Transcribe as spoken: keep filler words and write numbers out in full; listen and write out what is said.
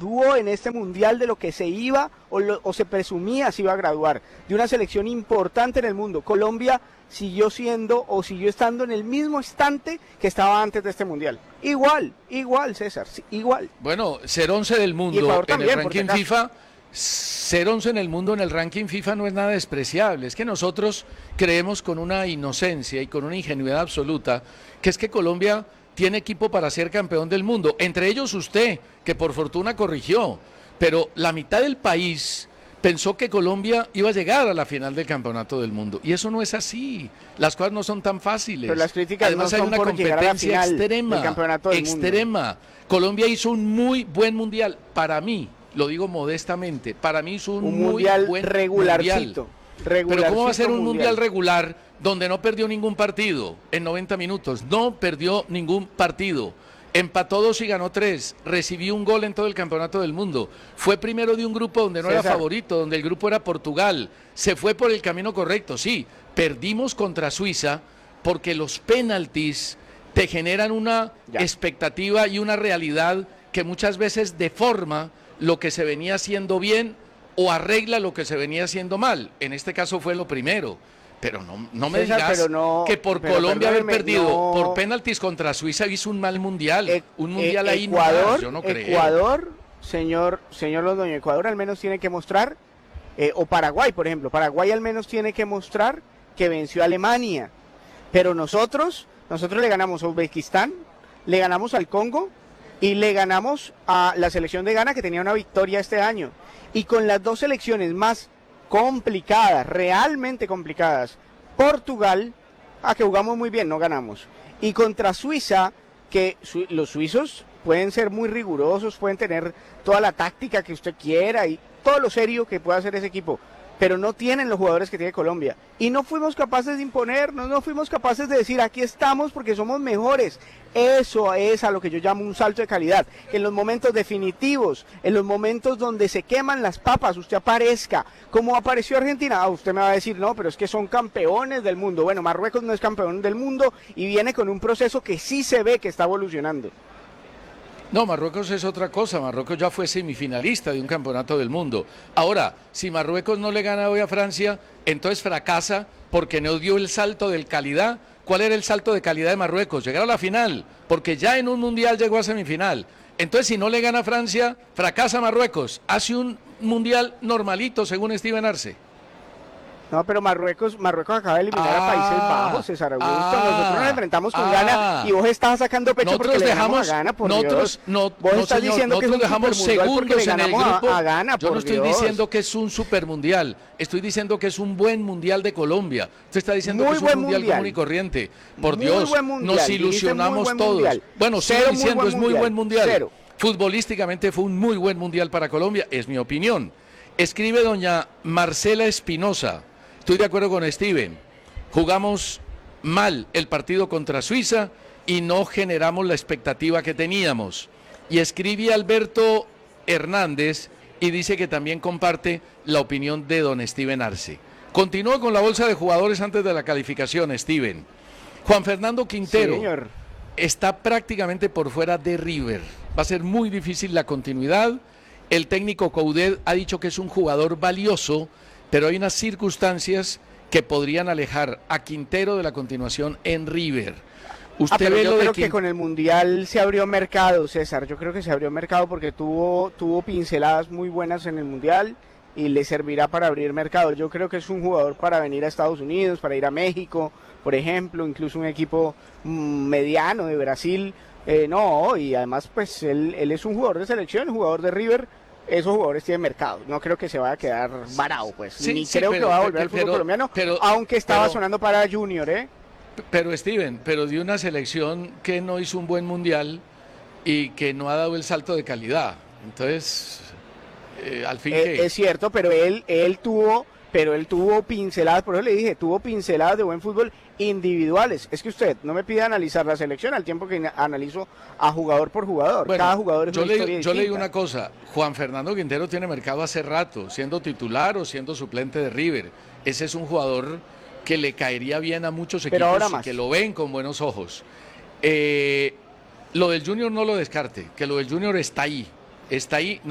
graduó en este mundial de lo que se iba o, lo, o se presumía se iba a graduar, de una selección importante en el mundo. Colombia siguió siendo o siguió estando en el mismo instante que estaba antes de este mundial. Igual, igual, César, igual. Bueno, ser once del mundo en también, el ranking FIFA, ser once en el mundo en el ranking FIFA no es nada despreciable. Es que nosotros creemos con una inocencia y con una ingenuidad absoluta que es que Colombia tiene equipo para ser campeón del mundo, entre ellos usted, que por fortuna corrigió, pero la mitad del país pensó que Colombia iba a llegar a la final del campeonato del mundo, y eso no es así, las cosas no son tan fáciles. Pero las críticas Además no hay son una por competencia extrema, del campeonato del extrema. Mundo. Colombia hizo un muy buen mundial, para mí, lo digo modestamente, para mí hizo un, un muy mundial buen regularcito, mundial. Pero ¿cómo va a ser un mundial. mundial regular donde no perdió ningún partido en noventa minutos? No perdió ningún partido. Empató dos y ganó tres. Recibió un gol en todo el campeonato del mundo. Fue primero de un grupo donde no César. era favorito, donde el grupo era Portugal. Se fue por el camino correcto, sí. Perdimos contra Suiza porque los penaltis te generan una ya. expectativa y una realidad que muchas veces deforma lo que se venía haciendo bien o arregla lo que se venía haciendo mal. En este caso fue lo primero. Pero no, no me César, digas no, que por Colombia haber perdido no, por penaltis contra Suiza hizo un mal mundial. E un mundial e ahí Ecuador, no, yo no creo. Ecuador, señor, señor Londoño, Ecuador al menos tiene que mostrar, eh, o Paraguay, por ejemplo, Paraguay al menos tiene que mostrar que venció a Alemania. Pero nosotros, nosotros le ganamos a Uzbekistán, le ganamos al Congo y le ganamos a la selección de Ghana, que tenía una victoria este año. Y con las dos selecciones más complicadas, realmente complicadas, Portugal, a que jugamos muy bien, no ganamos. Y contra Suiza, que su, los suizos pueden ser muy rigurosos, pueden tener toda la táctica que usted quiera y todo lo serio que pueda hacer ese equipo, pero no tienen los jugadores que tiene Colombia. Y no fuimos capaces de imponernos, no fuimos capaces de decir aquí estamos porque somos mejores. Eso es a lo que yo llamo un salto de calidad. Que en los momentos definitivos, en los momentos donde se queman las papas, usted aparezca. Como apareció Argentina, ah, usted me va a decir, no, pero es que son campeones del mundo. Bueno, Marruecos no es campeón del mundo y viene con un proceso que sí se ve que está evolucionando. No, Marruecos es otra cosa. Marruecos ya fue semifinalista de un campeonato del mundo. Ahora, si Marruecos no le gana hoy a Francia, entonces fracasa porque no dio el salto de calidad. ¿Cuál era el salto de calidad de Marruecos? Llegar a la final, porque ya en un mundial llegó a semifinal. Entonces, si no le gana a Francia, fracasa Marruecos. Hace un mundial normalito, según Steven Arce. No, pero Marruecos, Marruecos acaba de eliminar ah, a Países Bajos, César Augusto. Ah, nosotros nos enfrentamos con ah, Ghana y vos estás sacando pecho porque le dejamos, ganamos a Ghana, por nosotros, Dios. No, vos no, estás señor, diciendo que es un dejamos segundos en el grupo. A, a Ghana, Yo no estoy Dios. diciendo que es un supermundial, estoy diciendo que es un buen mundial de Colombia. Usted está diciendo muy que es un mundial, mundial común y corriente. Por muy Dios, mundial, nos ilusionamos todos. Mundial. Bueno, sigo diciendo, es muy buen mundial. Cero. Futbolísticamente fue un muy buen mundial para Colombia, es mi opinión. Escribe doña Marcela Espinosa, estoy de acuerdo con Steven. Jugamos mal el partido contra Suiza y no generamos la expectativa que teníamos. Y escribe Alberto Hernández y dice que también comparte la opinión de don Steven Arce. Continúo con la bolsa de jugadores antes de la calificación, Steven. Juan Fernando Quintero sí, está prácticamente por fuera de River. Va a ser muy difícil la continuidad. El técnico Coudet ha dicho que es un jugador valioso, pero hay unas circunstancias que podrían alejar a Quintero de la continuación en River. Usted ah, pero ve yo lo creo de que Quint... con el Mundial se abrió mercado, César. Yo creo que se abrió mercado porque tuvo, tuvo pinceladas muy buenas en el Mundial y le servirá para abrir mercado. Yo creo que es un jugador para venir a Estados Unidos, para ir a México, por ejemplo, incluso un equipo mediano de Brasil. Eh, no, y además pues él, él es un jugador de selección, jugador de River. Esos jugadores tienen mercado, no creo que se vaya a quedar varado, pues, sí, ni sí, creo pero, que va a volver pero, al fútbol pero, colombiano, pero, aunque estaba pero, sonando para Junior, ¿eh? Pero Steven, pero de una selección que no hizo un buen mundial y que no ha dado el salto de calidad, entonces, eh, al fin eh, que... Es cierto, pero él, él tuvo, pero él tuvo pinceladas, por eso le dije, tuvo pinceladas de buen fútbol individuales. Es que usted no me pide analizar la selección al tiempo que analizo a jugador por jugador. Bueno, cada jugador es yo una le, historia yo distinta. le digo una cosa, Juan Fernando Quintero tiene mercado hace rato, siendo titular o siendo suplente de River. Ese es un jugador que le caería bien a muchos Pero ahora equipos más. y que lo ven con buenos ojos. Eh, lo del Junior no lo descarte, que lo del Junior está ahí, está ahí.